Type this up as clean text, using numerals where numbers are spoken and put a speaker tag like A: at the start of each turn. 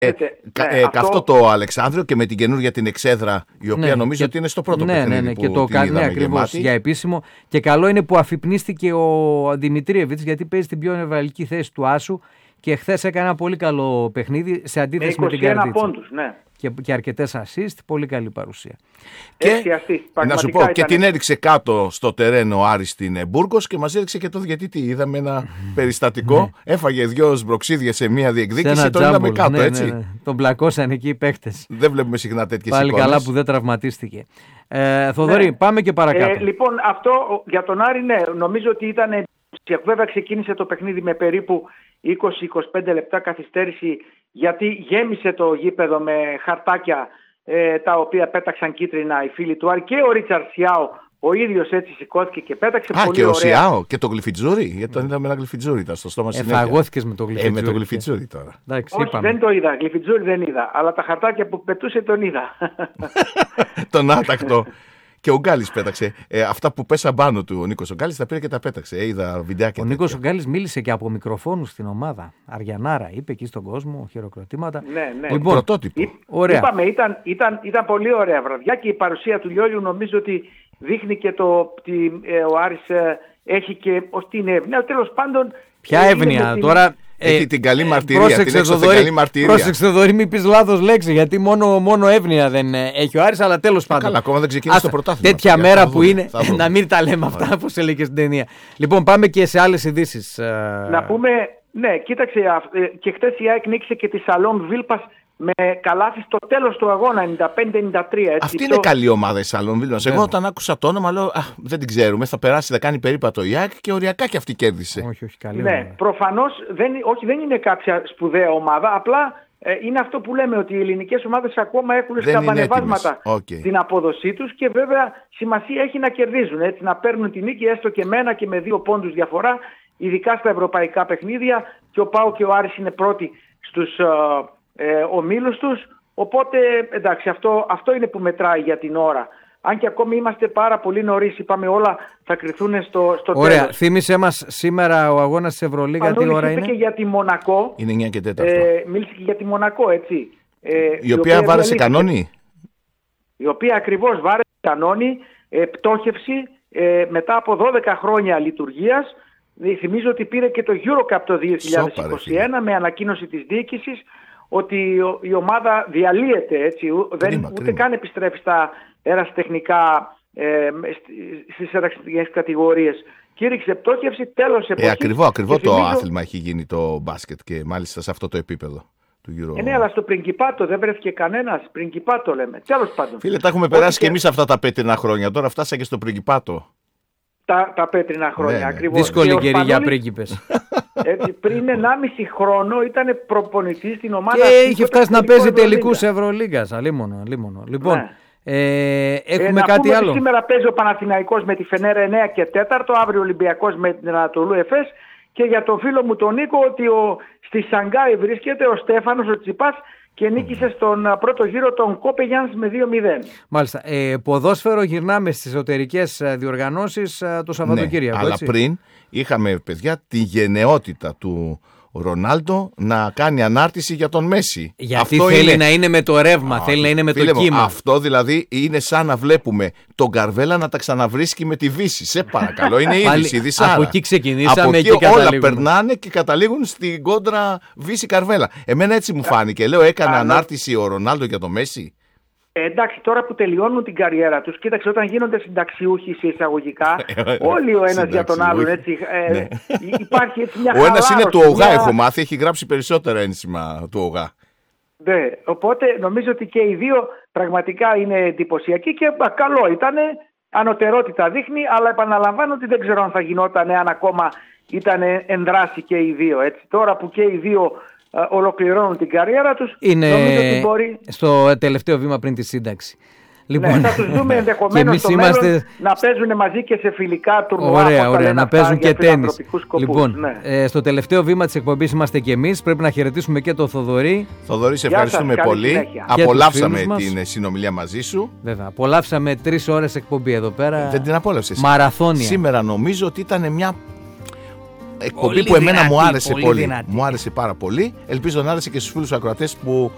A: Αυτό το Αλεξάνδριο και με την καινούργια την εξέδρα, η οποία νομίζω ότι είναι στο πρώτο παιχνίδι.
B: Ναι, και το κάνει ακριβώς για επίσημο. Και καλό είναι που αφυπνίστηκε ο Δημητρίεβιτς, γιατί παίζει την πιο νευραλική θέση του άσου και χθες έκανε ένα πολύ καλό παιχνίδι σε αντίθεση με την Καρδίτσα.
C: Πόντους, ναι.
B: Και αρκετές assist, πολύ καλή παρουσία.
A: Και να σου πω, και την έριξε κάτω στο τερένο ο Άρης στην Μπούργκος και μας έριξε και το διαιτητή. Είδαμε ένα περιστατικό, έφαγε 2 σμπροξίδια σε μία διεκδίκηση, τον είδαμε κάτω, έτσι.
B: Ναι. Τον πλακώσαν εκεί οι παίχτες.
A: Δεν βλέπουμε συχνά τέτοιες εικόνες.
B: Πάλι καλά που δεν τραυματίστηκε. Θοδωρή, πάμε και παρακάτω.
C: Λοιπόν, αυτό για τον Άρη, ναι, νομίζω ότι ήταν. Βέβαια ξεκίνησε το παιχνίδι με περίπου 20-25 λεπτά καθυστέρηση, γιατί γέμισε το γήπεδο με χαρτάκια τα οποία πέταξαν κίτρινα οι φίλοι του Άρη, και ο Ρίτσαρντ Σιάο ο ίδιος έτσι σηκώθηκε και πέταξε πολύ
A: και
C: ωραία.
A: Και ο Σιάο και το γλυφιτζούρι, γιατί τον είδαμε ένα γλυφιτζούρι, ήταν στο στόμα συνέχεια.
B: Φαγώθηκες με το γλυφιτζούρι.
A: Με το γλυφιτζούρι τώρα.
C: Όχι, δεν το είδα, γλυφιτζούρι δεν είδα, αλλά τα χαρτάκια που πετούσε τον είδα.
A: Τον άτακτο. Και ο Γκάλης πέταξε. Αυτά που πέσαν πάνω του ο Νίκος ο Γκάλης τα πήρε και τα πέταξε. Είδα βιντεάκια.
B: Ο Νίκος ο Γκάλης μίλησε και από μικροφόνου στην ομάδα. Αριανάρα, είπε εκεί στον κόσμο, χειροκροτήματα.
C: Ναι.
A: Λοιπόν, πρωτότυπο.
C: Είπαμε, ήταν πολύ ωραία βραδιά και η παρουσία του Λιόλιου νομίζω ότι δείχνει και ότι ο Άρης έχει και. Όχι την εύνοια, τέλος πάντων.
B: Ποια εύνοια τώρα.
A: Έχει την καλή μαρτυρία.
B: Πρόσεξε, Θοδωρή, μην πεις λάθος λέξη, γιατί μόνο εύνοια δεν έχει ο Άρης, αλλά τέλος πάντων.
A: Καλά, ακόμα δεν ξεκίνησε το πρωτάθλημα.
B: Τέτοια μέρα που είναι, να μην τα λέμε αυτά, όπως έλεγε στην ταινία. Λοιπόν, πάμε και σε άλλες ειδήσεις.
C: Να πούμε, ναι, κοίταξε, και χτες η ΑΕΚ νίκησε και τη Σαλόν Βίλπας με καλάθι στο τέλος του αγώνα, 95-93.
A: Αυτή είναι καλή ομάδα η Σαλόν Βίλπας. Εγώ όταν άκουσα το όνομα λέω, δεν την ξέρουμε, θα περάσει, θα κάνει περίπατο η ΑΕΚ και οριακά και αυτή κέρδισε.
B: Όχι, καλή.
C: Ναι, προφανώς δεν είναι κάποια σπουδαία ομάδα, απλά είναι αυτό που λέμε, ότι οι ελληνικές ομάδες ακόμα έχουν σκαμπανεβάσματα στην απόδοσή τους και βέβαια σημασία έχει να κερδίζουν, έτσι, να παίρνουν τη νίκη έστω και με 1 και με 2 πόντους διαφορά, ειδικά στα ευρωπαϊκά παιχνίδια, και ο ΠΑΟΚ και ο Άρης είναι πρώτοι στους ομίλους τους, οπότε εντάξει, αυτό είναι που μετράει για την ώρα. Αν και ακόμη είμαστε πάρα πολύ νωρίς, είπαμε όλα θα κρυθούν στο τέλος.
B: Ωραία, θύμισε μας σήμερα ο αγώνας της Ευρωλίγα τι ώρα είναι.
C: Και για τη Μονακό.
A: Είναι 9 και 4.
C: Μίλησε και για τη Μονακό, έτσι.
A: Η οποία βάρεσε κανόνι.
C: Η οποία ακριβώς βάρεσε κανόνι, πτώχευση μετά από 12 χρόνια λειτουργίας. Θυμίζω ότι πήρε και το EuroCup το 2021 με ανακοίνωση της διοίκησης ότι η ομάδα διαλύεται, έτσι, ούτε καν επιστρέφει στα ερασιτεχνικά, στις ερασιτεχνικές κατηγορίες. Κήρυξε πτώχευση, τέλος εποχής.
A: Ακριβό το άθλημα έχει γίνει το μπάσκετ και μάλιστα σε αυτό το επίπεδο του Euro.
C: Ναι, αλλά στο Πριγκιπάτο δεν βρέθηκε κανένας. Πριγκιπάτο λέμε. Τέλος πάντων.
A: Φίλε, τα έχουμε περάσει και εμείς αυτά τα πέτρινα χρόνια. Τώρα φτάσα και στο Πριγκιπάτο.
C: Τα πέτρινα χρόνια, ακριβώς.
B: Δύσκολη καιρή για πρίγκιπες.
C: Έτσι, πριν 1,5 χρόνο ήταν προπονητής στην ομάδα.
B: Και είχε φτάσει να παίζει τελικούς Ευρωλίγκας. Αλίμονο. Λοιπόν, έχουμε κάτι άλλο.
C: Σήμερα παίζει ο Παναθηναϊκός με τη Φενέρα 9 και 4, αύριο ο Ολυμπιακός με την Ανατολού Εφές. Και για τον φίλο μου τον Νίκο, ότι στη Σανγκάη βρίσκεται ο Στέφανος ο Τσιπάς και νίκησε στον πρώτο γύρο τον Κόπεγιανς με 2-0.
B: Μάλιστα. Ποδόσφαιρο γυρνάμε στις εσωτερικές διοργανώσεις το Σαββατοκύριακο.
A: Ναι, αλλά πριν είχαμε, παιδιά, τη γενναιότητα του Ρονάλντο να κάνει ανάρτηση για τον Μέση.
B: Γιατί αυτό θέλει να είναι με το ρεύμα, θέλει να είναι με το κύμα.
A: Αυτό δηλαδή είναι σαν να βλέπουμε τον Καρβέλα να τα ξαναβρίσκει με τη Βύση. Σε παρακαλώ, είναι είδηση, ειδησάρα.
B: Από εκεί ξεκινήσαμε.
A: Από εκεί όλα περνάνε και καταλήγουν στην κόντρα Βύση Καρβέλα. Εμένα έτσι μου φάνηκε. Λέω, έκανε ανάρτηση ο Ρονάλντο για τον Μέση.
C: Εντάξει, τώρα που τελειώνουν την καριέρα τους, κοίταξε, όταν γίνονται συνταξιούχοι σε εισαγωγικά, όλοι ο ένας για τον άλλον, έτσι, υπάρχει έτσι μια χαλάρωση.
A: Ο ένας είναι του ΟΓΑ, έχω μάθει, έχει γράψει περισσότερα ένσημα του ΟΓΑ.
C: Ναι, οπότε νομίζω ότι και οι δύο πραγματικά είναι εντυπωσιακοί και καλό ήτανε, ανωτερότητα δείχνει, αλλά επαναλαμβάνω ότι δεν ξέρω αν θα γινόταν αν ακόμα ήταν εν δράση και οι δύο, έτσι. Τώρα που και οι δύο ολοκληρώνουν την καριέρα τους, νομίζω ότι μπορεί...
B: στο τελευταίο βήμα πριν τη σύνταξη.
C: Λοιπόν, ναι, θα τους δούμε ενδεχομένως στο μέλλον να παίζουν μαζί και σε φιλικά τουρνουά.
B: Ωραία, να παίζουν και τένις. Λοιπόν, ναι. Στο τελευταίο βήμα της εκπομπής είμαστε και εμείς. Πρέπει να χαιρετήσουμε και τον Θοδωρή.
A: Θοδωρή, σε ευχαριστούμε πολύ. Απολαύσαμε την συνομιλία μαζί σου.
B: Βέβαια, απολαύσαμε 3 ώρες εκπομπή εδώ πέρα.
A: Δεν την απόλαυσες.
B: Μαραθώνια.
A: Σήμερα νομίζω ότι ήταν μια εκπομπή που εμένα μου άρεσε πολύ. Μου άρεσε πάρα πολύ. Ελπίζω να άρεσε και στους φίλους ακροατές που